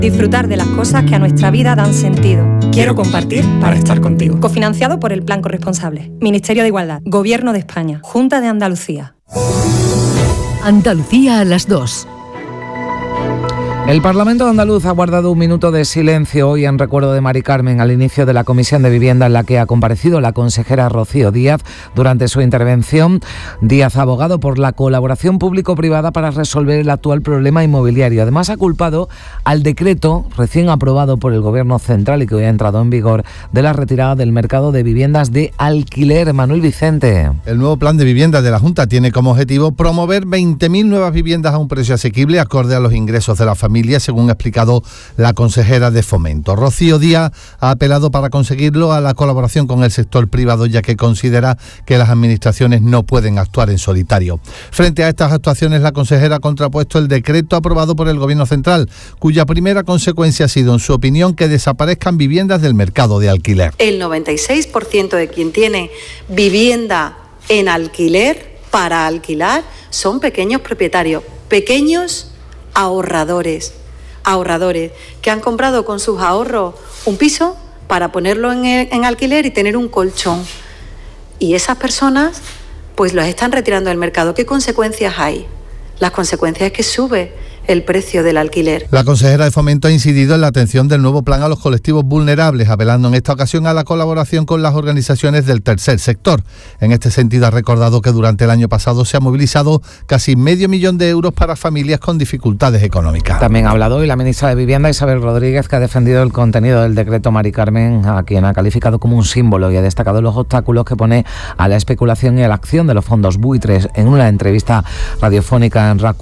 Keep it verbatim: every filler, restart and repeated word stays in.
Disfrutar de las cosas que a nuestra vida dan sentido. Quiero compartir para estar contigo. Cofinanciado por el Plan Corresponsable. Ministerio de Igualdad. Gobierno de España. Junta de Andalucía. Andalucía a las dos. El Parlamento andaluz ha guardado un minuto de silencio hoy en recuerdo de Mari Carmen al inicio de la Comisión de Vivienda en la que ha comparecido la consejera Rocío Díaz. Durante su intervención, Díaz ha abogado por la colaboración público-privada para resolver el actual problema inmobiliario. Además, ha culpado al decreto recién aprobado por el Gobierno central y que hoy ha entrado en vigor de la retirada del mercado de viviendas de alquiler. Manuel Vicente. El nuevo plan de vivienda de la Junta tiene como objetivo promover veinte mil nuevas viviendas a un precio asequible acorde a los ingresos de la familia, según ha explicado la consejera de Fomento. Rocío Díaz ha apelado para conseguirlo a la colaboración con el sector privado, ya que considera que las administraciones no pueden actuar en solitario. Frente a estas actuaciones, la consejera ha contrapuesto el decreto aprobado por el Gobierno central, cuya primera consecuencia ha sido, en su opinión, que desaparezcan viviendas del mercado de alquiler. El noventa y seis por ciento de quien tiene vivienda en alquiler para alquilar son pequeños propietarios, pequeños ahorradores, ahorradores que han comprado con sus ahorros un piso para ponerlo en, el, en alquiler y tener un colchón. Y esas personas pues los están retirando del mercado. ¿Qué consecuencias hay? Las consecuencias es que sube el precio del alquiler. La consejera de Fomento ha incidido en la atención del nuevo plan a los colectivos vulnerables, apelando en esta ocasión a la colaboración con las organizaciones del tercer sector. En este sentido, ha recordado que durante el año pasado se ha movilizado casi medio millón de euros para familias con dificultades económicas. También ha hablado hoy la ministra de Vivienda, Isabel Rodríguez, que ha defendido el contenido del decreto Mari Carmen, a quien ha calificado como un símbolo, y ha destacado los obstáculos que pone a la especulación y a la acción de los fondos buitres. En una entrevista radiofónica en RAC